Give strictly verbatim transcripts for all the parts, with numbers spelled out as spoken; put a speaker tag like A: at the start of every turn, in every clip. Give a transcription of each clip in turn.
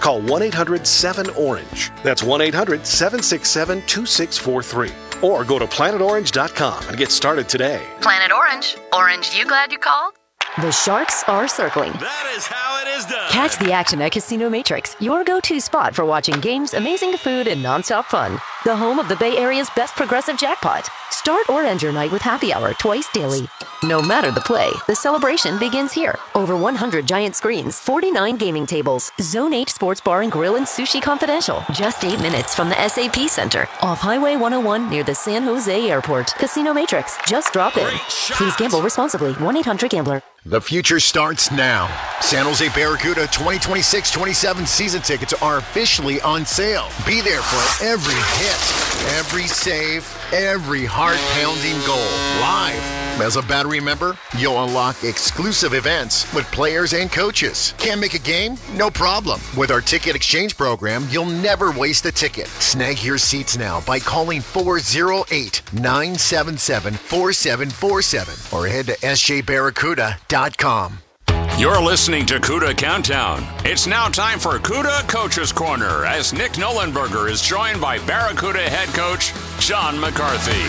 A: Call one eight hundred seven orange. That's one eight hundred seven six seven two six four three. Or go to planet orange dot com and get started today.
B: Planet Orange. Orange, you glad you called?
C: The Sharks are circling.
D: That is how it is done.
C: Catch the action at Casino Matrix, your go-to spot for watching games, amazing food, and nonstop fun. The home of the Bay Area's best progressive jackpot. Start or end your night with happy hour twice daily. No matter the play, the celebration begins here. Over one hundred giant screens, forty-nine gaming tables, Zone eight Sports Bar and Grill and Sushi Confidential. Just eight minutes from the S A P Center. Off Highway one oh one near the San Jose Airport. Casino Matrix. Just drop in. Please gamble responsibly. one eight hundred gambler.
E: The future starts now. San Jose Barracuda twenty twenty-six twenty-seven season tickets are officially on sale. Be there for every hit, every save, every heart-pounding goal live. As a Battery member, you'll unlock exclusive events with players and coaches. Can't make a game? No problem. With our ticket exchange program, you'll never waste a ticket. Snag your seats now by calling four oh eight, nine seven seven, four seven four seven or head to s j barracuda dot com.
D: You're listening to CUDA Countdown. It's now time for CUDA Coach's Corner as Nick Nollenberger is joined by Barracuda head coach John McCarthy.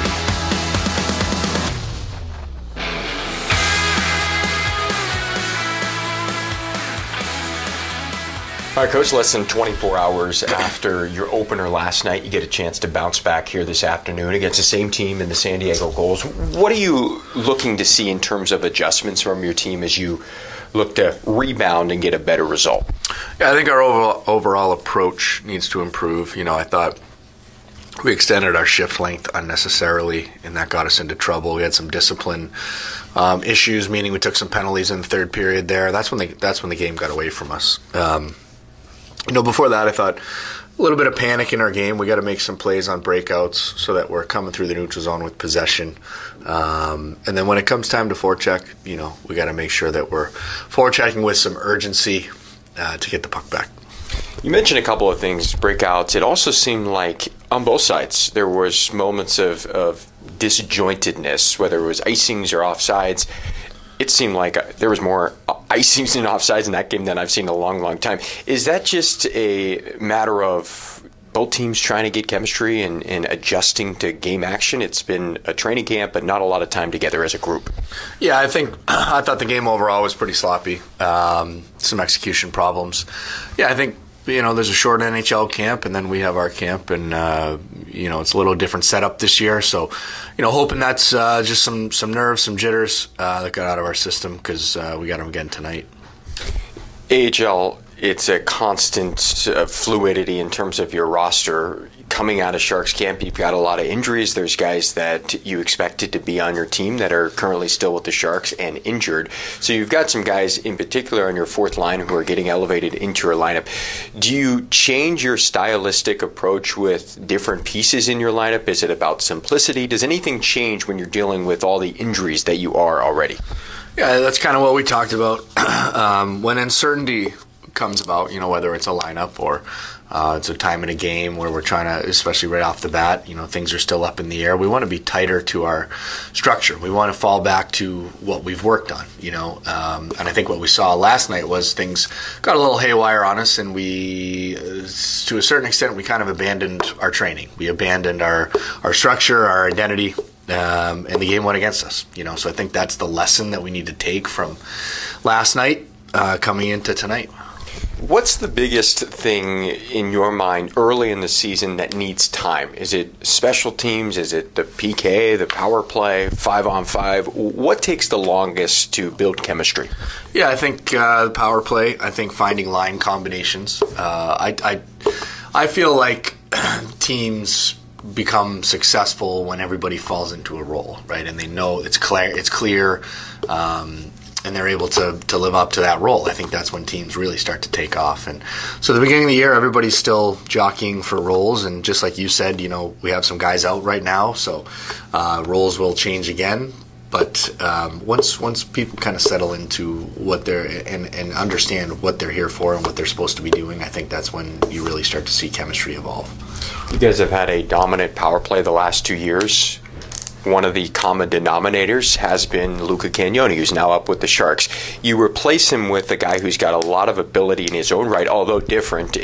F: All right, Coach, less than twenty-four hours after your opener last night, you get a chance to bounce back here this afternoon against the same team in the San Diego Gulls. What are you looking to see in terms of adjustments from your team as you look to rebound and get a better result?
G: Yeah, I think our overall, overall approach needs to improve. You know, I thought we extended our shift length unnecessarily, and that got us into trouble. We had some discipline um, issues, meaning we took some penalties in the third period there. That's when the, that's when the game got away from us. Um, You know, before that, I thought a little bit of panic in our game. We got to make some plays on breakouts so that we're coming through the neutral zone with possession. Um, and then when it comes time to forecheck, you know, we got to make sure that we're forechecking with some urgency uh, to get the puck back.
F: You mentioned a couple of things, breakouts. It also seemed like on both sides there was moments of, of disjointedness, whether it was icings or offsides. It seemed like there was more icings and offsides in that game than I've seen in a long, long time. Is that just a matter of both teams trying to get chemistry and, and adjusting to game action? It's been a training camp, but not a lot of time together as a group.
G: Yeah, I think I thought the game overall was pretty sloppy. Um, some execution problems. Yeah, I think, you know, there's a short N H L camp, and then we have our camp, and, uh, you know, it's a little different setup this year. So, you know, hoping that's uh, just some, some nerves, some jitters uh, that got out of our system because uh, we got them again tonight.
F: A H L, it's a constant uh, fluidity in terms of your roster. Coming out of Sharks camp, you've got a lot of injuries. There's guys that you expected to be on your team that are currently still with the Sharks and injured. So you've got some guys in particular on your fourth line who are getting elevated into your lineup. Do you change your stylistic approach with different pieces in your lineup? Is it about simplicity? Does anything change when you're dealing with all the injuries that you are already?
G: Yeah, that's kind of what we talked about. um, when uncertainty comes about, you know, whether it's a lineup or uh, it's a time in a game where we're trying to, especially right off the bat, you know, things are still up in the air. We want to be tighter to our structure. We want to fall back to what we've worked on, you know. Um, and I think what we saw last night was things got a little haywire on us, and we, uh, to a certain extent, we kind of abandoned our training. We abandoned our, our structure, our identity. Um, and the game went against us, you know. So I think that's the lesson that we need to take from last night uh, coming into tonight.
F: What's the biggest thing in your mind early in the season that needs time? Is it special teams? Is it the P K, the power play, five on five? What takes the longest to build chemistry?
G: Yeah, I think uh, the power play. I think finding line combinations. Uh, I, I, I feel like teams become successful when everybody falls into a role, right? And they know it's clear. It's clear. Um, and they're able to to live up to that role. I think that's when teams really start to take off. And so at the beginning of the year, everybody's still jockeying for roles, and just like you said, you know, we have some guys out right now, so uh, roles will change again. But um, once once people kind of settle into what they're and, and understand what they're here for and what they're supposed to be doing, I think that's when you really start to see chemistry evolve.
F: You guys have had a dominant power play the last two years. One of the common denominators has been Luca Cagnoni, who's now up with the Sharks. You replace him with a guy who's got a lot of ability in his own right, although different,